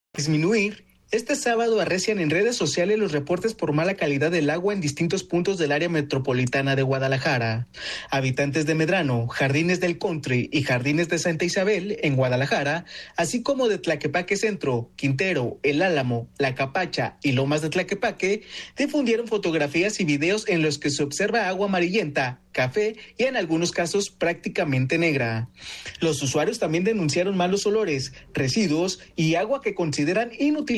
Disminuir. Este sábado arrecian en redes sociales los reportes por mala calidad del agua en distintos puntos del área metropolitana de Guadalajara. Habitantes de Medrano, Jardines del Country y Jardines de Santa Isabel, en Guadalajara, así como de Tlaquepaque Centro, Quintero, El Álamo, La Capacha y Lomas de Tlaquepaque, difundieron fotografías y videos en los que se observa agua amarillenta, café y en algunos casos prácticamente negra. Los usuarios también denunciaron malos olores, residuos y agua que consideran inútil